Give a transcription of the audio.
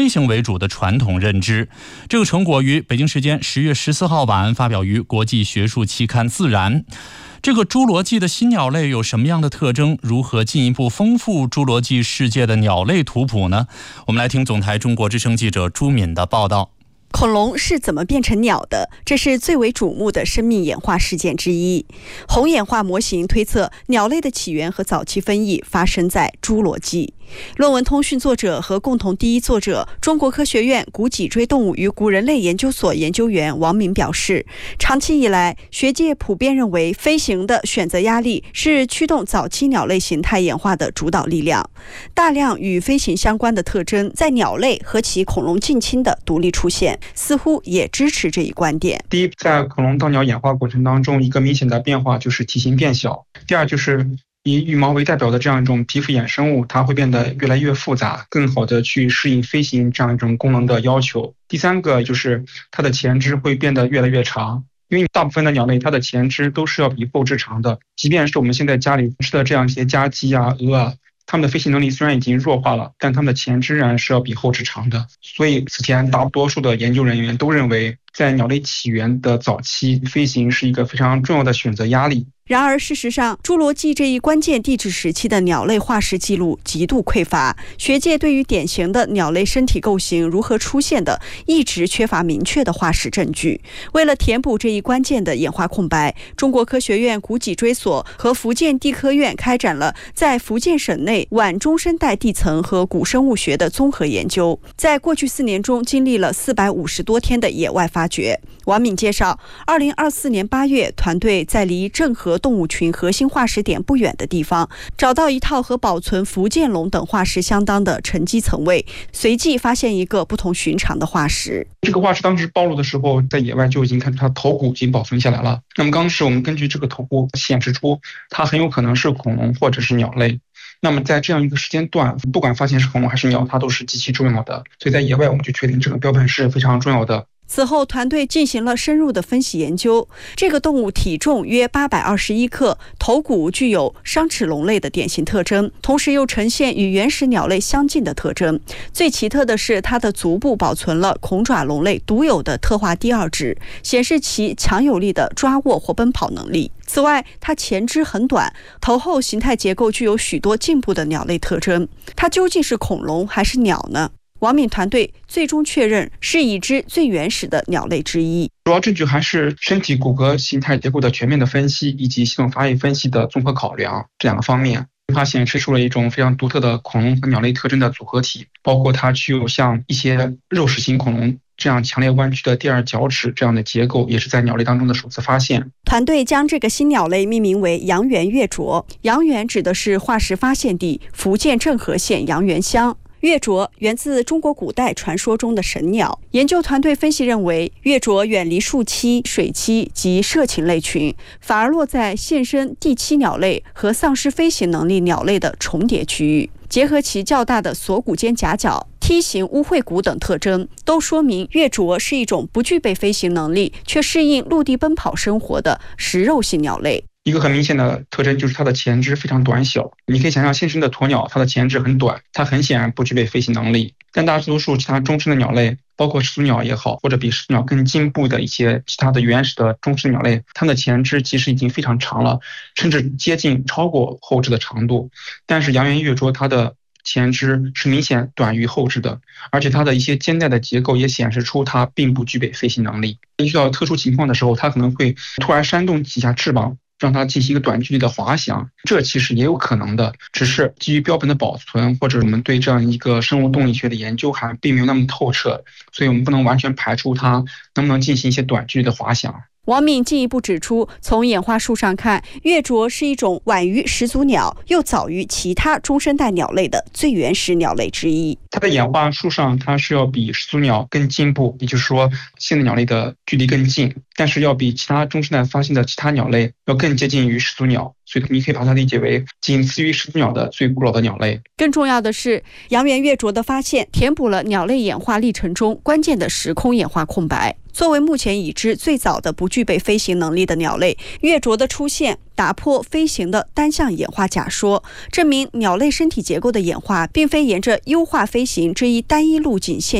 行为主的传统认知。这个成果于北京时间10月14号晚发表于国际学术期刊《自然》。这个侏罗纪的新鸟类有什么样的特征？如何进一步丰富侏罗纪世界的鸟类图谱呢？我们来听总台中国之声记者朱敏的报道。 恐龙是怎么变成鸟的？这是最为瞩目的生命演化事件之一。红演化模型推测，鸟类的起源和早期分异发生在侏罗纪。论文通讯作者和共同第一作者中国科学院古脊椎动物与古人类研究所研究员王敏表示，长期以来，学界普遍认为飞行的选择压力是驱动早期鸟类形态演化的主导力量。大量与飞行相关的特征在鸟类和其恐龙近亲的独立出现，似乎也支持这一观点。 第一，在恐龙到鸟演化过程当中，一个明显的变化就是体型变小。第二，就是以羽毛为代表的这样一种皮肤衍生物，它会变得越来越复杂，更好的去适应飞行这样一种功能的要求。第三个就是它的前肢会变得越来越长，因为大部分的鸟类它的前肢都是要比后肢长的，即便是我们现在家里吃的这样一些家鸡啊、鹅啊，它们的飞行能力虽然已经弱化了，但它们的前肢仍然是要比后肢长的。所以此前大多数的研究人员都认为，在鸟类起源的早期，飞行是一个非常重要的选择压力。 然而事实上，侏罗纪这一关键地质时期的鸟类化石记录极度匮乏，学界对于典型的鸟类身体构型如何出现的一直缺乏明确的化石证据。为了填补这一关键的演化空白，中国科学院古脊椎所和福建地科院开展了在福建省内晚中生代地层和古生物学的综合研究，在过去4年中经历了450多天的野外发掘。王敏介绍，2024年8月，团队在离郑和动物群核心化石点不远的地方，找到一套和保存福建龙等化石相当的沉积层位，随即发现一个不同寻常的化石。 这个化石当时暴露的时候，在野外就已经看出它头骨已经保存下来了。那么当时我们根据这个头骨显示出，它很有可能是恐龙或者是鸟类。那么在这样一个时间段，不管发现是恐龙还是鸟，它都是极其重要的。所以在野外我们就确定这个标本是非常重要的。 此后，团队进行了深入的分析研究。这个动物体重约821克，头骨具有商齿龙类的典型特征，同时又呈现与原始鸟类相近的特征。最奇特的是，它的足部保存了恐爪龙类独有的特化第二趾，显示其强有力的抓握或奔跑能力。此外，它前肢很短，头后形态结构具有许多进步的鸟类特征。它究竟是恐龙还是鸟呢？王敏团队最终确认是已知最原始的鸟类之一。 主要证据还是身体骨骼形态结构的全面的分析，以及系统发育分析的综合考量这2个方面。它显示出了一种非常独特的恐龙和鸟类特征的组合体，包括它具有像一些肉食型恐龙这样强烈弯曲的第二脚趾这样的结构，也是在鸟类当中的首次发现。 团队将这个新鸟类命名为阳原月啄，阳原指的是化石发现地福建郑和县阳原乡。月啄源自中国古代传说中的神鸟。研究团队分析认为，月啄远离树栖、水栖及涉禽类群，反而落在现身地栖鸟类和丧失飞行能力鸟类的重叠区域。结合其较大的锁骨间夹角、梯形乌喙骨等特征，都说明月啄是一种不具备飞行能力却适应陆地奔跑生活的食肉性鸟类。 一个很明显的特征就是它的前肢非常短小，你可以想象现生的鸵鸟，它的前肢很短，它很显然不具备飞行能力。但大多数其他中生的鸟类，包括始祖鸟也好，或者比始祖鸟更进步的一些其他的原始的中生鸟类，它们的前肢其实已经非常长了，甚至接近超过后肢的长度。但是阳原月啄它的前肢是明显短于后肢的，而且它的一些肩带的结构也显示出它并不具备飞行能力。遇到特殊情况的时候，它可能会突然扇动几下翅膀，让它进行一个短距离的滑翔，这其实也有可能的，只是基于标本的保存或者我们对这样一个生物动力学的研究还并没有那么透彻，所以我们不能完全排除它能不能进行一些短距离的滑翔。 王敏进一步指出，从演化树上看，月啄是一种晚于始祖鸟又早于其他中生代鸟类的最原始鸟类之一。 它的演化树上它是要比始祖鸟更进步，也就是说现代鸟类的距离更近，但是要比其他中生代发现的其他鸟类要更接近于始祖鸟，所以你可以把它理解为仅次于始祖鸟的最古老的鸟类。 更重要的是，阳原月啄的发现填补了鸟类演化历程中关键的时空演化空白。作为目前已知最早的不具备飞行能力的鸟类，月啄的出现打破飞行的单向演化假说，证明鸟类身体结构的演化并非沿着优化飞行这一单一路径线